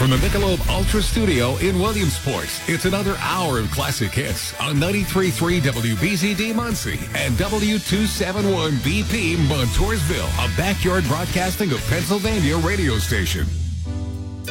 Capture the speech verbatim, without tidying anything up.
From the Michelob Ultra Studio in Williamsport, it's another hour of classic hits on ninety-three point three W B Z D Muncie and W two seventy-one B P Montoursville, a backyard broadcasting of Pennsylvania radio station.